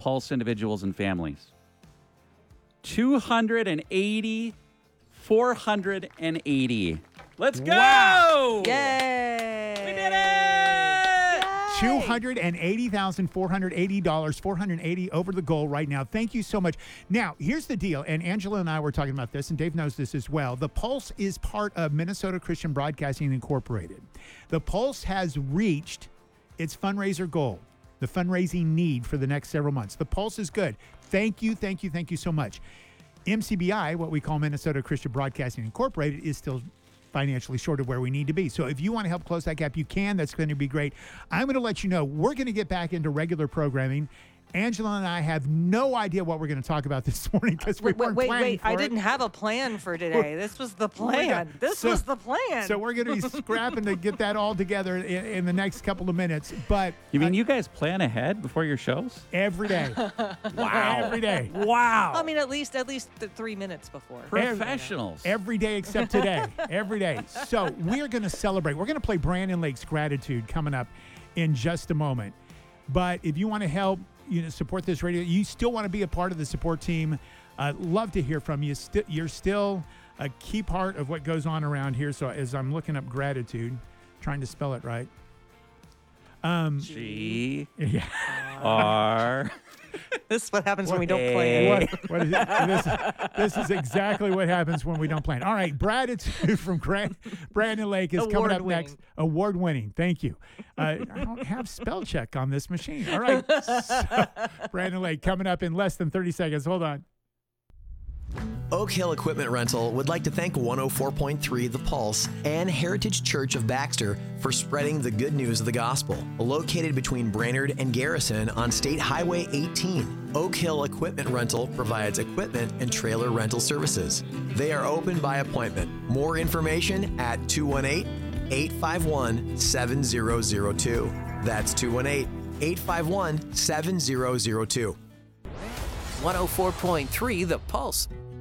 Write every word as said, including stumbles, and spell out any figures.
Pulse individuals and families. two hundred eighty, four hundred eighty. Let's go! Wow. Yay! We did it! two hundred eighty thousand four hundred eighty dollars, four hundred eighty over the goal right now. Thank you so much. Now, here's the deal, and Angela and I were talking about this, and Dave knows this as well. The Pulse is part of Minnesota Christian Broadcasting Incorporated. The Pulse has reached its fundraiser goal, the fundraising need for the next several months. The Pulse is good. Thank you, thank you, thank you so much. M C B I, what we call Minnesota Christian Broadcasting Incorporated, is still financially short of where we need to be. So if you want to help close that gap, you can. That's going to be great. I'm going to let you know, we're going to get back into regular programming. Angela and I have no idea what we're going to talk about this morning because we Wait, weren't wait, planning wait. for I it. didn't have a plan for today. This was the plan. This So- was the plan. So we're going to be scrapping to get that all together in, in the next couple of minutes. But You mean uh, you guys plan ahead before your shows? every day. Wow. Every day. Wow. I mean, at least at least th- three minutes before. Professionals. Every day except today. Every day. So we're going to celebrate. We're going to play Brandon Lake's Gratitude coming up in just a moment. But if you want to help, you know, support this radio, you still want to be a part of the support team, uh, love to hear from you. St- you're still a key part of what goes on around here. So as I'm looking up gratitude, trying to spell it right. Um, G yeah. R. This is what happens when we What- don't plan. What, what is it? This, this is exactly what happens when we don't plan. All right, Gratitude from Grant, Brandon Lake is coming up Award-winning. next. Award winning. Thank you. Uh, I don't have spell check on this machine. All right. So, Brandon Lake coming up in less than thirty seconds. Hold on. Oak Hill Equipment Rental would like to thank one oh four point three The Pulse and Heritage Church of Baxter for spreading the good news of the gospel. Located between Brainerd and Garrison on State Highway eighteen, Oak Hill Equipment Rental provides equipment and trailer rental services. They are open by appointment. More information at two one eight, eight five one, seven zero zero two. That's two one eight, eight five one, seven zero zero two. one oh four point three The Pulse,